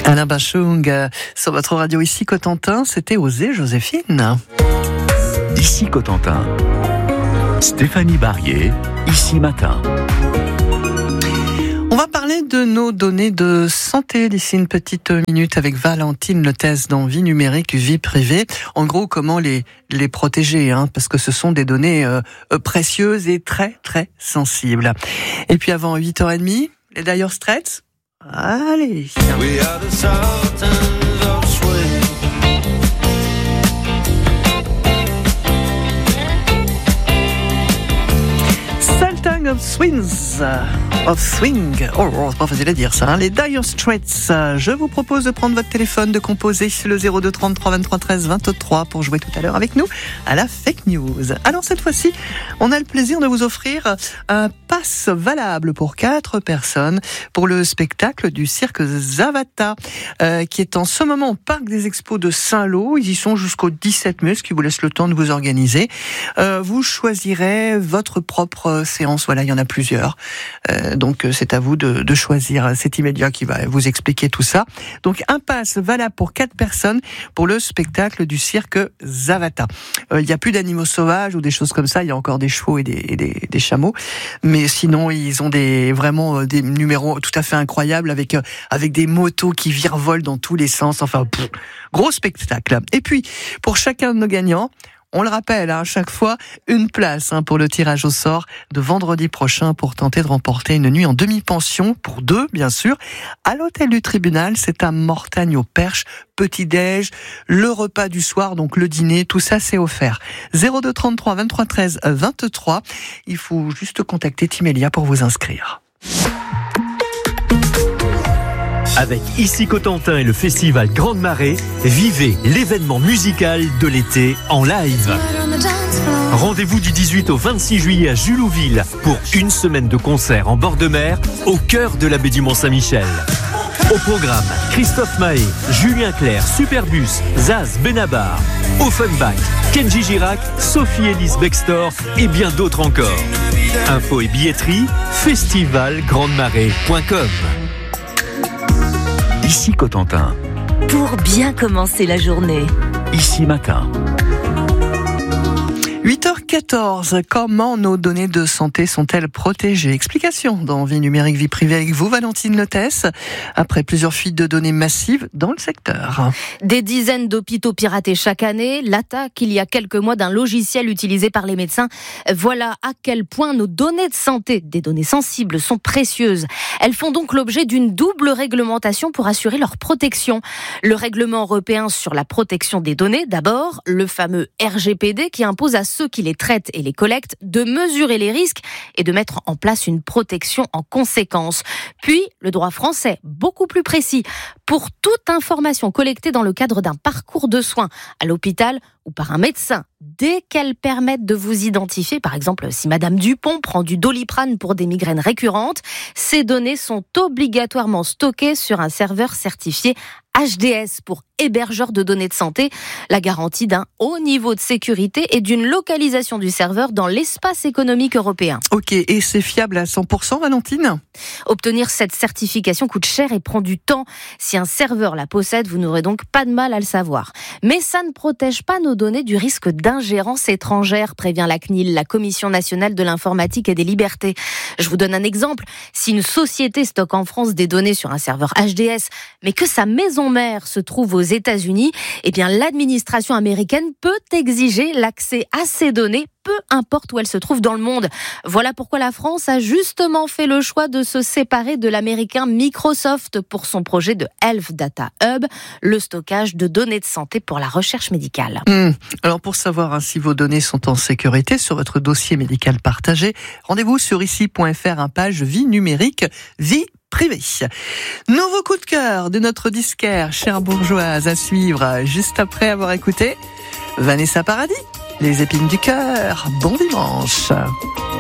Alain Bachung, sur votre radio ici Cotentin, c'était Osez Joséphine. Ici Cotentin, Stéphanie Barrier, ici matin. On va parler de nos données de santé d'ici une petite minute avec Valentine Lethès dans Vie numérique, vie privée. En gros, comment les protéger, parce que ce sont des données précieuses et très très sensibles. Et puis avant 8h30, les Dire Straits. Allez. We are the Sultans of Swing. Sultan of Swings. Of Swing. Oh, c'est pas facile à dire ça. Les Dire Straits. Je vous propose de prendre votre téléphone, de composer le 02 33 23 13 23 pour jouer tout à l'heure avec nous à la fake news. Alors cette fois-ci, on a le plaisir de vous offrir un pass valable pour 4 personnes pour le spectacle du cirque Zavata qui est en ce moment au parc des expos de Saint-Lô. Ils y sont jusqu'au 17 mai, ce qui vous laisse le temps de vous organiser. Vous choisirez votre propre séance. Voilà, il y en a plusieurs. Donc c'est à vous de choisir. C'est immédiat qui va vous expliquer tout ça. Donc un pass valable pour 4 personnes pour le spectacle du cirque Zavata. Il n'y a plus d'animaux sauvages ou des choses comme ça. Il y a encore des chevaux et des chameaux. Mais sinon, ils ont vraiment des numéros tout à fait incroyables avec des motos qui virevolent dans tous les sens. Enfin, gros spectacle. Et puis, pour chacun de nos gagnants, on le rappelle, à chaque fois, une place pour le tirage au sort de vendredi prochain pour tenter de remporter une nuit en demi-pension, pour 2, bien sûr, à l'hôtel du tribunal. C'est à Mortagne-au-Perche, petit-déj, le repas du soir, donc le dîner, tout ça, c'est offert. 02 33 23 13 23. Il faut juste contacter Timélia pour vous inscrire. Avec Ici Cotentin et le festival Grande Marée, vivez l'événement musical de l'été en live. Rendez-vous du 18 au 26 juillet à Julouville pour une semaine de concerts en bord de mer au cœur de la baie du Mont-Saint-Michel. Au programme, Christophe Mahé, Julien Clerc, Superbus, Zaz Benabar, Offenbach, Kenji Girac, Sophie-Élise Bextor et bien d'autres encore. Info et billetterie, festivalgrandemarée.com. Ici Cotentin. Pour bien commencer la journée. Ici matin. 8h14, comment nos données de santé sont-elles protégées? Explication dans Vie numérique, vie privée avec vous, Valentine Lethès, après plusieurs fuites de données massives dans le secteur. Des dizaines d'hôpitaux piratés chaque année, l'attaque il y a quelques mois d'un logiciel utilisé par les médecins. Voilà à quel point nos données de santé, des données sensibles, sont précieuses. Elles font donc l'objet d'une double réglementation pour assurer leur protection. Le règlement européen sur la protection des données, d'abord, le fameux RGPD qui impose à ceux qui les traitent et les collectent de mesurer les risques et de mettre en place une protection en conséquence. Puis, le droit français, beaucoup plus précis. Pour toute information collectée dans le cadre d'un parcours de soins à l'hôpital ou par un médecin, dès qu'elles permettent de vous identifier, par exemple si Madame Dupont prend du Doliprane pour des migraines récurrentes, ces données sont obligatoirement stockées sur un serveur certifié HDS pour hébergeur de données de santé, la garantie d'un haut niveau de sécurité et d'une localisation du serveur dans l'espace économique européen. Ok, et c'est fiable à 100%, Valentine ? Obtenir cette certification coûte cher et prend du temps. Si un serveur la possède, vous n'aurez donc pas de mal à le savoir. Mais ça ne protège pas nos données du risque d'ingérence étrangère, prévient la CNIL, la Commission nationale de l'informatique et des libertés. Je vous donne un exemple. Si une société stocke en France des données sur un serveur HDS, mais que sa maison mère se trouve aux États-Unis, eh bien l'administration américaine peut exiger l'accès à ces données, peu importe où elles se trouvent dans le monde. Voilà pourquoi la France a justement fait le choix de se séparer de l'américain Microsoft pour son projet de Health Data Hub, le stockage de données de santé pour la recherche médicale. Alors pour savoir si vos données sont en sécurité sur votre dossier médical partagé, rendez-vous sur ici.fr, page Vie numérique, vie privée. Nouveau coup de cœur de notre disquaire cherbourgeoise à suivre juste après avoir écouté Vanessa Paradis, Les épines du cœur. Bon dimanche.